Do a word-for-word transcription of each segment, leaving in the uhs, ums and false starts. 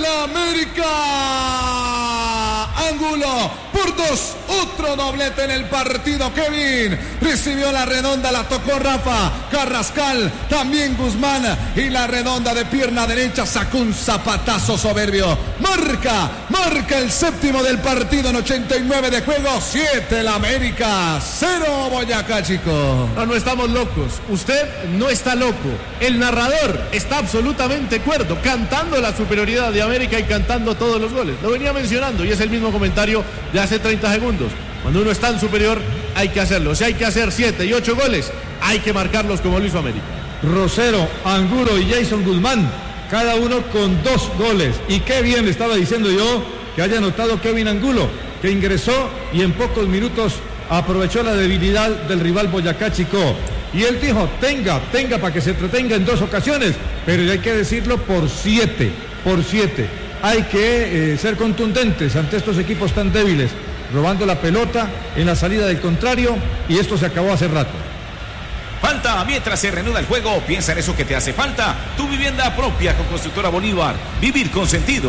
América. Angulo por dos, otro doblete en el partido. Kevin recibió la redonda, la tocó Rafa Carrascal, también Guzmán, y la redonda de pierna derecha sacó un zapatazo soberbio. Marca, marca el séptimo del partido en ochenta y nueve de juego. Siete el América, cero Boyacá Chico. No, no estamos locos. Usted no está loco. El narrador está absolutamente cuerdo, cantando la superioridad de América y cantando todos los goles. Lo venía mencionando y es el mismo comentario de hace treinta segundos. Cuando uno es tan superior, hay que hacerlo. Si hay que hacer siete y ocho goles, hay que marcarlos como lo hizo América. Rosero, Angulo y Jason Guzmán, cada uno con dos goles. Y qué bien le estaba diciendo yo que haya anotado Kevin Angulo, que ingresó y en pocos minutos aprovechó la debilidad del rival Boyacá Chico. Y él dijo, tenga, tenga para que se entretenga en dos ocasiones, pero hay que decirlo por siete, por siete. Hay que eh, ser contundentes ante estos equipos tan débiles, robando la pelota en la salida del contrario, y esto se acabó hace rato. Falta mientras se reanuda el juego. Piensa en eso que te hace falta. Tu vivienda propia con Constructora Bolívar. Vivir con sentido.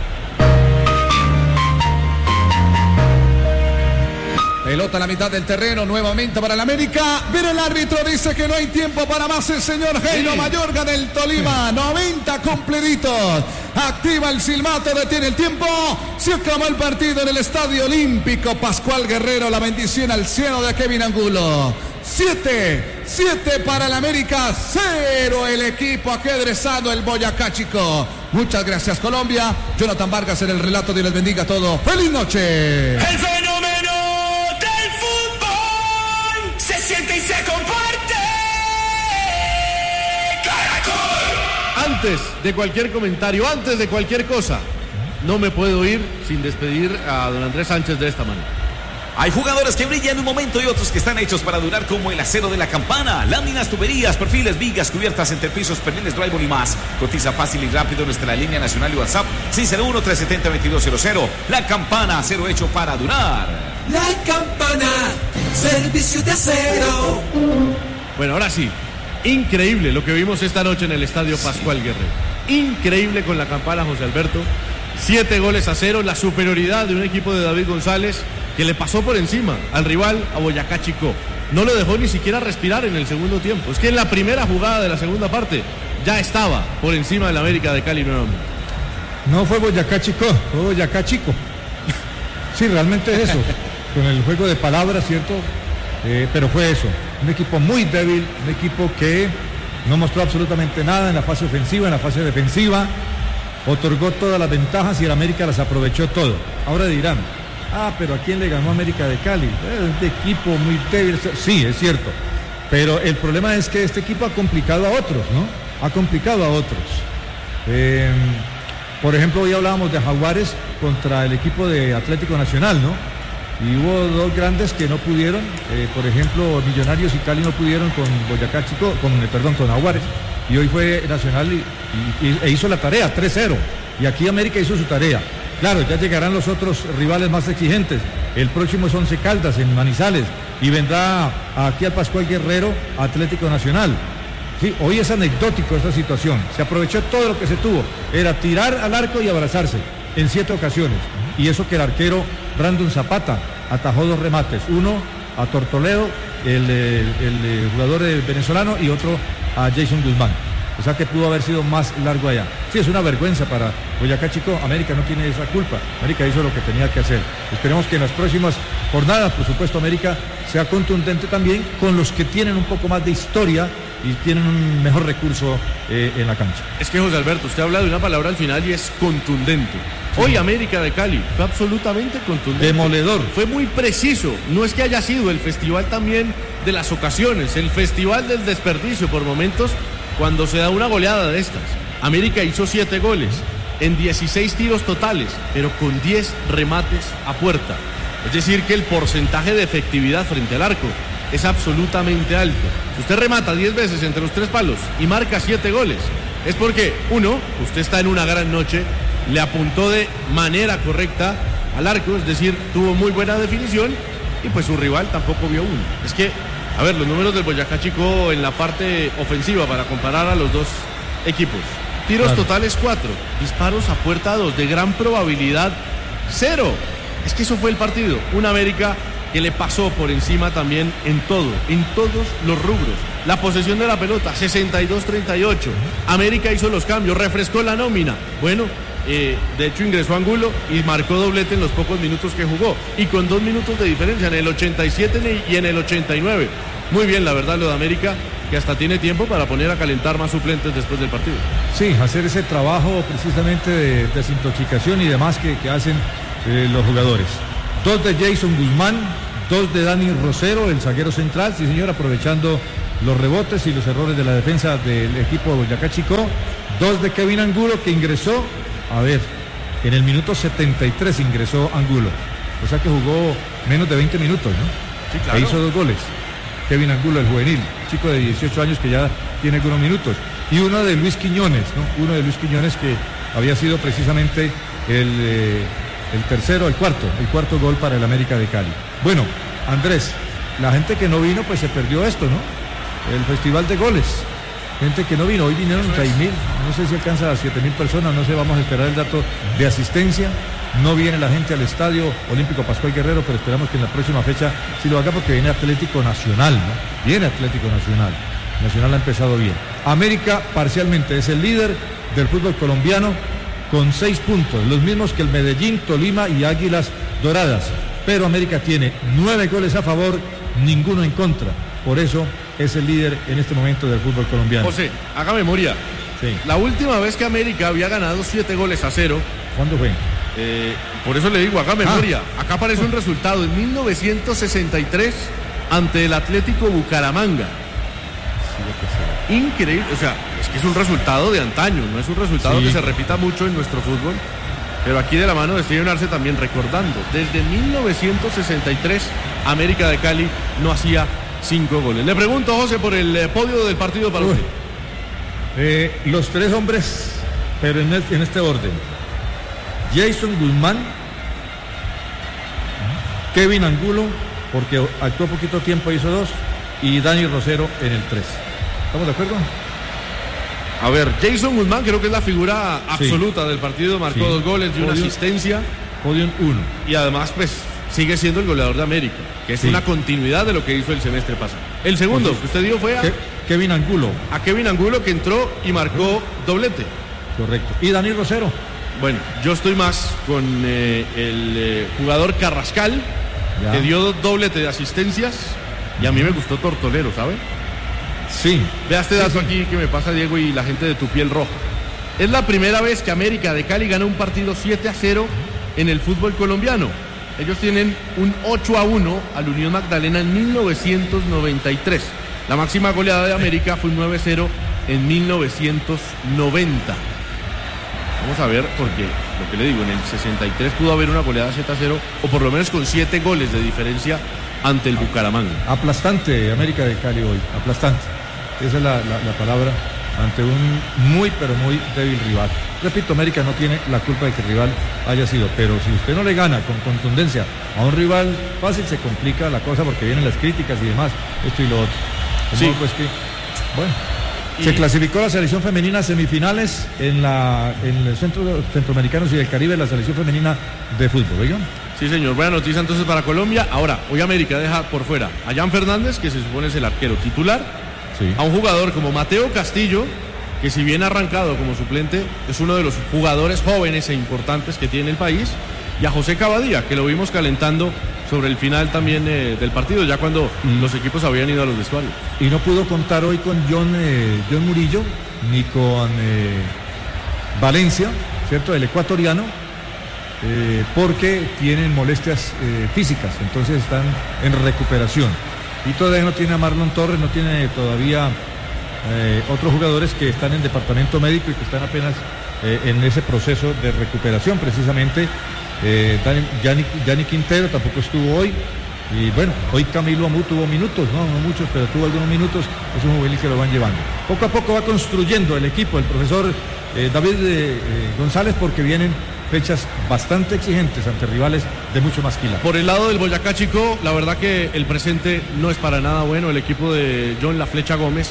Pelota a la mitad del terreno, nuevamente para el América, pero el árbitro dice que no hay tiempo para más. El señor Jairo sí. Mayorga del Tolima, noventa cumpliditos. Activa el silbato, detiene el tiempo. Se acabó el partido en el Estadio Olímpico. Pascual Guerrero, la bendición al cielo de Kevin Angulo. Siete, siete para el América, cero el equipo ajedrezado, el Boyacá Chico. Muchas gracias, Colombia. Jonathan Vargas en el relato. Dios les bendiga a todos. ¡Feliz noche! El fenómeno del fútbol se siente y se comparte. Caracol. Antes de cualquier comentario, antes de cualquier cosa, no me puedo ir sin despedir a don Andrés Sánchez de esta manera. Hay jugadores que brillan en un momento y otros que están hechos para durar, como el acero de la Campana. Láminas, tuberías, perfiles, vigas, cubiertas, entrepisos, perniles, drywall y más. Cotiza fácil y rápido en nuestra línea nacional y WhatsApp seis cero uno, tres siete cero, dos dos cero cero. La Campana, acero hecho para durar. La Campana, servicio de acero. Bueno, ahora sí, increíble lo que vimos esta noche en el Estadio Pascual Guerrero. Increíble con la Campana, José Alberto. Siete goles a cero, la superioridad de un equipo de David González, que le pasó por encima al rival, a Boyacá Chico. No lo dejó ni siquiera respirar en el segundo tiempo. Es que en la primera jugada de la segunda parte ya estaba por encima del América de Cali nuevamente. No fue Boyacá Chico, fue Boyacá Chico. Sí, realmente es eso. Con el juego de palabras, ¿cierto? Eh, pero fue eso. Un equipo muy débil, un equipo que no mostró absolutamente nada en la fase ofensiva, en la fase defensiva. Otorgó todas las ventajas y el América las aprovechó todo. Ahora dirán, ah, pero ¿a quién le ganó América de Cali? Es de equipo muy débil. Sí, es cierto. Pero el problema es que este equipo ha complicado a otros, ¿no? Ha complicado a otros. Eh, por ejemplo, hoy hablábamos de Jaguares contra el equipo de Atlético Nacional, ¿no? Y hubo dos grandes que no pudieron. Eh, por ejemplo, Millonarios y Cali no pudieron con Boyacá Chico, con, perdón, con Jaguares. Y hoy fue Nacional y, y, e hizo la tarea, tres cero. Y aquí América hizo su tarea. Claro, ya llegarán los otros rivales más exigentes. El próximo es Once Caldas en Manizales y vendrá aquí al Pascual Guerrero Atlético Nacional. Sí, hoy es anecdótico esta situación. Se aprovechó todo lo que se tuvo. Era tirar al arco y abrazarse en siete ocasiones. Y eso que el arquero Brandon Zapata atajó dos remates. Uno a Tortoledo, el, el, el jugador venezolano, y otro a Jason Guzmán. O sea que pudo haber sido más largo allá. Sí, es una vergüenza para Boyacá Chico. América no tiene esa culpa. América hizo lo que tenía que hacer. Esperemos que en las próximas jornadas, por supuesto, América sea contundente también con los que tienen un poco más de historia y tienen un mejor recurso eh, en la cancha. Es que, José Alberto, usted habla de una palabra al final y es contundente. Sí. Hoy América de Cali fue absolutamente contundente. Demoledor. Fue muy preciso. No es que haya sido el festival también de las ocasiones, el festival del desperdicio por momentos, cuando se da una goleada de estas. América hizo siete goles en dieciséis tiros totales, pero con diez remates a puerta. Es decir, que el porcentaje de efectividad frente al arco es absolutamente alto. Si usted remata diez veces entre los tres palos y marca siete goles, es porque, uno, usted está en una gran noche, le apuntó de manera correcta al arco, es decir, tuvo muy buena definición, y pues su rival tampoco vio uno. Es que, a ver, los números del Boyacá Chico en la parte ofensiva, para comparar a los dos equipos. Tiros Claro. totales cuatro, disparos a puerta dos, de gran probabilidad cero. Es que eso fue el partido. Un América que le pasó por encima también en todo, en todos los rubros. La posesión de la pelota, sesenta y dos a treinta y ocho. América hizo los cambios, refrescó la nómina. Bueno, eh, de hecho ingresó Angulo y marcó doblete en los pocos minutos que jugó. Y con dos minutos de diferencia, en el ochenta y siete y en el ochenta y nueve. Muy bien, la verdad, lo de América, que hasta tiene tiempo para poner a calentar más suplentes después del partido. Sí, hacer ese trabajo precisamente de desintoxicación y demás que, que hacen eh, los jugadores. Dos de Jason Guzmán, dos de Dani Rosero, el zaguero central, sí señor, aprovechando los rebotes y los errores de la defensa del equipo de Boyacá Chicó. Dos de Kevin Angulo, que ingresó, a ver, en el minuto setenta y tres ingresó Angulo. O sea que jugó menos de veinte minutos, ¿no? Sí, claro. E hizo dos goles. Kevin Angulo, el juvenil, chico de dieciocho años que ya tiene algunos minutos. Y uno de Luis Quiñones, ¿no? Uno de Luis Quiñones que había sido precisamente el, eh, el tercero, el cuarto, el cuarto gol para el América de Cali. Bueno, Andrés, la gente que no vino, pues se perdió esto, ¿no? El festival de goles. Gente que no vino, hoy vinieron seis mil, no sé si alcanza a siete mil personas, no sé, vamos a esperar el dato de asistencia. No viene la gente al Estadio Olímpico Pascual Guerrero, pero esperamos que en la próxima fecha sí lo haga porque viene Atlético Nacional, ¿no? Viene Atlético Nacional. Nacional ha empezado bien. América parcialmente es el líder del fútbol colombiano con seis puntos, los mismos que el Medellín, Tolima y Águilas Doradas. Pero América tiene nueve goles a favor, ninguno en contra. Por eso es el líder en este momento del fútbol colombiano. José, haga memoria. Sí. La última vez que América había ganado siete goles a cero, ¿Cuándo fue? eh, por eso le digo, haga memoria. Acá aparece un resultado en mil novecientos sesenta y tres ante el Atlético Bucaramanga. Increíble, o sea, es que es un resultado de antaño, no es un resultado Sí. que se repita mucho en nuestro fútbol. Pero aquí de la mano de Steven Arce también recordando, desde mil novecientos sesenta y tres América de Cali no hacía cinco goles. Le pregunto, José, por el eh, podio del partido para Uy. usted. Eh, los tres hombres, pero en, el- en este orden. Jason Guzmán, Kevin Angulo, porque actuó poquito tiempo, hizo dos, y Dani Rosero en el tres. ¿Estamos de acuerdo? A ver, Jason Guzmán creo que es la figura Sí. absoluta del partido, marcó Sí. dos goles y una Podio. asistencia Podium uno. y además pues sigue siendo el goleador de América, que es Sí. una continuidad de lo que hizo el semestre pasado. El segundo Pues sí. que usted dio fue a, Ke- Kevin Angulo, a Kevin Angulo, que entró y marcó doblete. correcto. Y Dani Rosero. Bueno, yo estoy más con eh, el eh, jugador Carrascal, Ya. que dio doblete de asistencias, y a mí me gustó Tortolero, ¿sabe? Sí. Vea este dato aquí que me pasa, Diego, y la gente de Tu Piel Roja. Es la primera vez que América de Cali gana un partido siete a cero en el fútbol colombiano. Ellos tienen un ocho a uno al Unión Magdalena en mil novecientos noventa y tres. La máxima goleada de América fue un nueve cero en mil novecientos noventa. Vamos a ver, porque lo que le digo, en el sesenta y tres pudo haber una goleada siete a cero, o por lo menos con siete goles de diferencia ante el Bucaramanga. Aplastante América de Cali hoy, aplastante. Esa es la, la- la palabra ante un muy pero muy débil rival. Repito, América no tiene la culpa de que el rival haya sido, pero si usted no le gana con contundencia a un rival fácil, se complica la cosa porque vienen las críticas y demás, esto y lo otro. De Sí. modo, pues que, bueno. Y- Se clasificó la selección femenina a semifinales en, la, en el Centro de Centroamericanos y del Caribe, la selección femenina de fútbol, ¿oigan? Sí, señor. Buena noticia entonces para Colombia. Ahora, hoy América deja por fuera a Jan Fernández, que se supone es el arquero titular, Sí. a un jugador como Mateo Castillo, que si bien ha arrancado como suplente, es uno de los jugadores jóvenes e importantes que tiene el país, y a José Cavadía, que lo vimos calentando sobre el final también eh, del partido, ya cuando los equipos habían ido a los vestuarios. Y no pudo contar hoy con John, eh, John Murillo ni con eh, Valencia, ¿cierto? El ecuatoriano, eh, porque tienen molestias eh, físicas, entonces están en recuperación. Y todavía no tiene a Marlon Torres, no tiene todavía eh, otros jugadores que están en departamento médico y que están apenas eh, en ese proceso de recuperación precisamente. Eh, Dani, Gianni, Gianni Quintero tampoco estuvo hoy. Y bueno, hoy Camilo Amú tuvo minutos, no, no muchos, pero tuvo algunos minutos. Es un juvenil que lo van llevando. Poco a poco va construyendo el equipo el profesor eh, David eh, eh, González, porque vienen fechas bastante exigentes ante rivales de mucho más quilate. Por el lado del Boyacá Chico, la verdad que el presente no es para nada bueno. El equipo de John La Flecha Gómez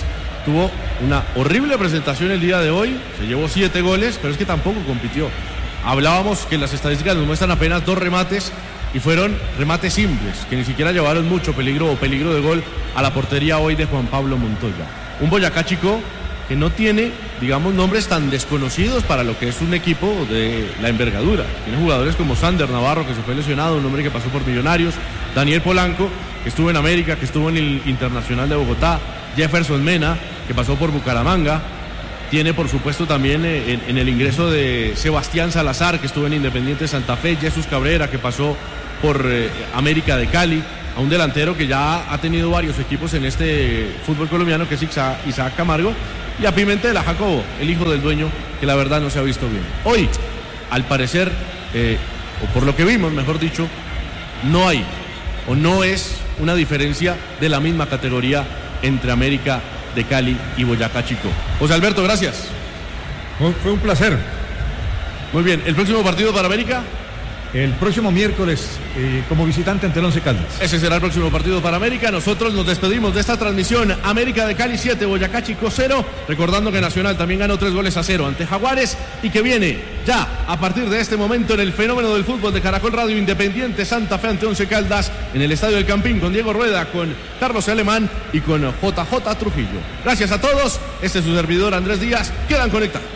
tuvo una horrible presentación el día de hoy, se llevó siete goles, pero es que tampoco compitió. Hablábamos que las estadísticas nos muestran apenas dos remates y fueron remates simples, que ni siquiera llevaron mucho peligro o peligro de gol a la portería hoy de Juan Pablo Montoya. Un Boyacá Chico que no tiene, digamos, nombres tan desconocidos para lo que es un equipo de la envergadura. Tiene jugadores como Sander Navarro, que se fue lesionado, un hombre que pasó por Millonarios, Daniel Polanco, que estuvo en América, que estuvo en el Internacional de Bogotá, Jefferson Mena, que pasó por Bucaramanga. Tiene, por supuesto, también eh, en, en el ingreso de Sebastián Salazar, que estuvo en Independiente Santa Fe, Jesús Cabrera, que pasó por eh, América de Cali, a un delantero que ya ha tenido varios equipos en este fútbol colombiano, que es Isaac, Isaac Camargo, y a Pimentel, a Jacobo, el hijo del dueño, que la verdad no se ha visto bien. Hoy, al parecer, eh, o por lo que vimos, mejor dicho, no hay, o no es una diferencia de la misma categoría entre América de Cali y Boyacá Chico. José Alberto, gracias. Fue un placer. Muy bien, ¿el próximo partido para América? El próximo miércoles, eh, como visitante ante el Once Caldas. Ese será el próximo partido para América. Nosotros nos despedimos de esta transmisión. América de Cali siete, Boyacá Chico cero. Recordando que Nacional también ganó tres goles a cero ante Jaguares y que viene ya a partir de este momento en el fenómeno del fútbol de Caracol Radio, Independiente Santa Fe ante Once Caldas en el Estadio del Campín con Diego Rueda, con Carlos Alemán y con J J Trujillo. Gracias a todos. Este es su servidor Andrés Díaz. Quedan conectados.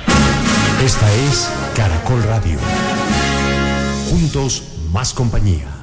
Esta es Caracol Radio. Juntos, más compañía.